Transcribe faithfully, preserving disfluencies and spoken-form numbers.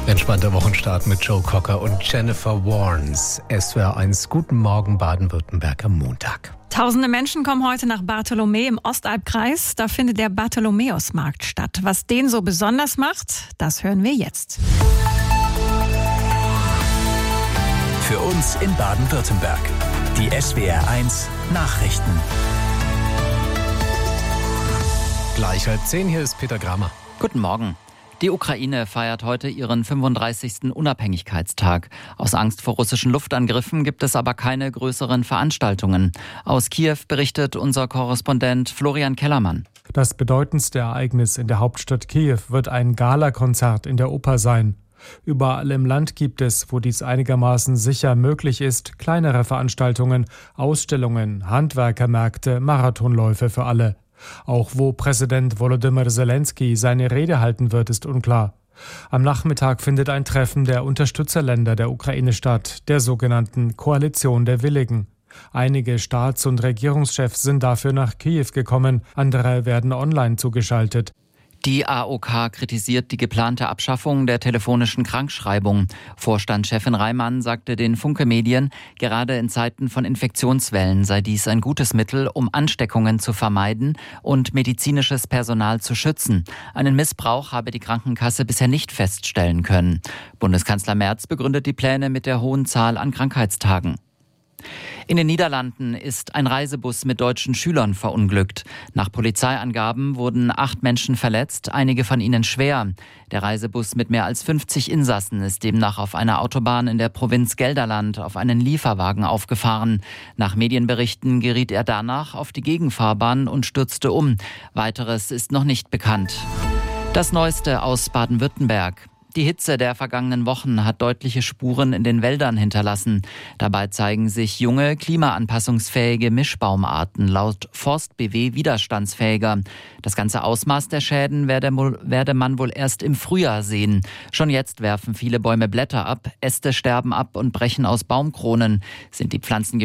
Entspannter Wochenstart mit Joe Cocker und Jennifer Warnes. S W R eins, guten Morgen Baden-Württemberg am Montag. Tausende Menschen kommen heute nach Bartholomä im Ostalbkreis. Da findet der Bartholomäusmarkt statt. Was den so besonders macht, das hören wir jetzt. Für uns in Baden-Württemberg. Die S W R eins Nachrichten. Gleich halb zehn, hier ist Peter Gramer. Guten Morgen. Die Ukraine feiert heute ihren fünfunddreißigsten Unabhängigkeitstag. Aus Angst vor russischen Luftangriffen gibt es aber keine größeren Veranstaltungen. Aus Kiew berichtet unser Korrespondent Florian Kellermann. Das bedeutendste Ereignis in der Hauptstadt Kiew wird ein Galakonzert in der Oper sein. Überall im Land gibt es, wo dies einigermaßen sicher möglich ist, kleinere Veranstaltungen, Ausstellungen, Handwerkermärkte, Marathonläufe für alle. Auch wo Präsident Volodymyr Zelensky seine Rede halten wird, ist unklar. Am Nachmittag findet ein Treffen der Unterstützerländer der Ukraine statt, der sogenannten Koalition der Willigen. Einige Staats- und Regierungschefs sind dafür nach Kiew gekommen, andere werden online zugeschaltet. Die A O K kritisiert die geplante Abschaffung der telefonischen Krankschreibung. Vorstandschefin Reimann sagte den Funke-Medien, gerade in Zeiten von Infektionswellen sei dies ein gutes Mittel, um Ansteckungen zu vermeiden und medizinisches Personal zu schützen. Einen Missbrauch habe die Krankenkasse bisher nicht feststellen können. Bundeskanzler Merz begründet die Pläne mit der hohen Zahl an Krankheitstagen. In den Niederlanden ist ein Reisebus mit deutschen Schülern verunglückt. Nach Polizeiangaben wurden acht Menschen verletzt, einige von ihnen schwer. Der Reisebus mit mehr als fünfzig Insassen ist demnach auf einer Autobahn in der Provinz Gelderland auf einen Lieferwagen aufgefahren. Nach Medienberichten geriet er danach auf die Gegenfahrbahn und stürzte um. Weiteres ist noch nicht bekannt. Das Neueste aus Baden-Württemberg. Die Hitze der vergangenen Wochen hat deutliche Spuren in den Wäldern hinterlassen. Dabei zeigen sich junge, klimaanpassungsfähige Mischbaumarten laut Forst B W widerstandsfähiger. Das ganze Ausmaß der Schäden werde, werde man wohl erst im Frühjahr sehen. Schon jetzt werfen viele Bäume Blätter ab, Äste sterben ab und brechen aus Baumkronen. Sind die Pflanzen